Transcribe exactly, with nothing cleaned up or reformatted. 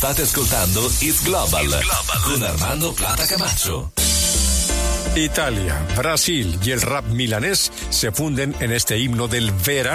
State ascoltando It's Global, It's Global con Armando Plata Camacho. Italia, Brasil y el rap milanés se funden en este himno del verano.